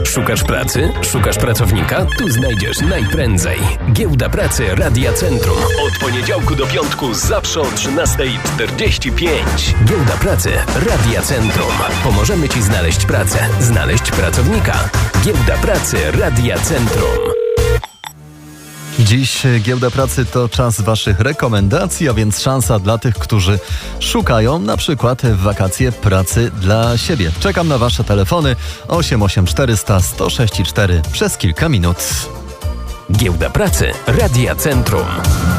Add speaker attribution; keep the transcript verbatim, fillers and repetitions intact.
Speaker 1: Szukasz pracy? Szukasz pracownika? Tu znajdziesz najprędzej. Giełda Pracy Radia Centrum. Od poniedziałku do piątku zawsze o trzynasta czterdzieści pięć. Giełda Pracy Radia Centrum. Pomożemy Ci znaleźć pracę, znaleźć pracownika. Giełda Pracy Radia Centrum.
Speaker 2: Dziś Giełda Pracy to czas Waszych rekomendacji, a więc szansa dla tych, którzy szukają na przykład w wakacje pracy dla siebie. Czekam na Wasze telefony osiem osiem czterysta sto sześć cztery przez kilka minut.
Speaker 1: Giełda Pracy Radia Centrum.